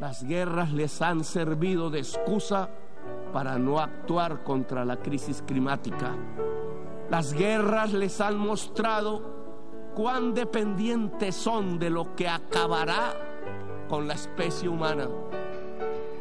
Las guerras les han servido de excusa para no actuar contra la crisis climática. Las guerras les han mostrado cuán dependientes son de lo que acabará con la especie humana.